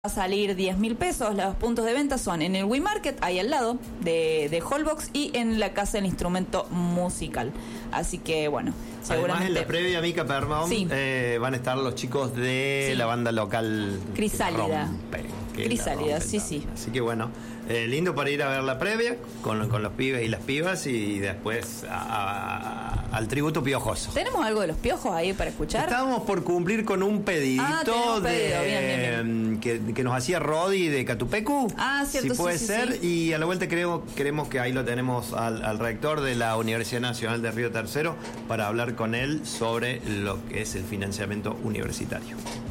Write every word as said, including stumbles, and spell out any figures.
a salir diez mil pesos. Los puntos de venta son en el Wii Market, ahí al lado de, de Holbox, y en la Casa del Instrumento Musical. Así que bueno, seguramente. Además, en la previa, Mica Permón, sí. eh, van a estar los chicos de sí. la banda local Crisálida. Rompe, Crisálida, sí, sí. Así que bueno, eh, lindo para ir a ver la previa con, con los pibes y las pibas, y después a, a, al tributo piojoso. ¿Tenemos algo de los piojos ahí para escuchar? Estábamos por cumplir con un pedidito ah, un pedido. de, bien, bien, bien. Que, que nos hacía Rodi de Catupecu. Ah, cierto, si puede sí, ser. Sí, sí. Y a la vuelta creo, queremos que ahí lo tenemos al, al rector de la Universidad Nacional de Río Tercero para hablar con él sobre lo que es el financiamiento universitario.